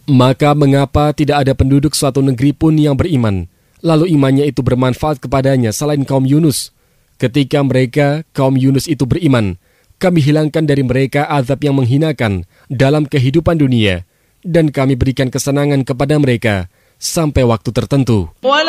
Maka mengapa tidak ada penduduk suatu negeri pun yang beriman, lalu imannya itu bermanfaat kepadanya selain kaum Yunus? Ketika mereka, kaum Yunus itu beriman, kami hilangkan dari mereka azab yang menghinakan dalam kehidupan dunia, dan kami berikan kesenangan kepada mereka sampai waktu tertentu.